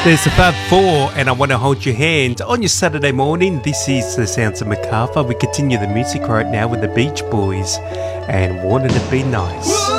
There's the Fab Four, and I Want to Hold Your Hand. On your Saturday morning, this is the sounds of Macarthur. We continue the music right now with the Beach Boys and Wanted to Be Nice.